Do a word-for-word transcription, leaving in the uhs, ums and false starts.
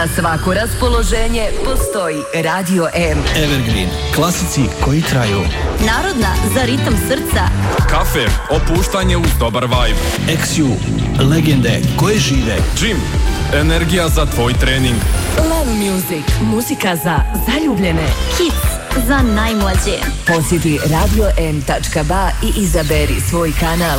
Za svako raspoloženje postoji Radio M. Evergreen, klasici koji traju. Narodna za ritam srca. Kafe, opuštanje uz dobar vibe. X U, legende koje žive. Gym, energija za tvoj trening. Love Music, muzika za zaljubljene. Kids, za najmlađe. Posjeti radio m tačka ba i izaberi svoj kanal.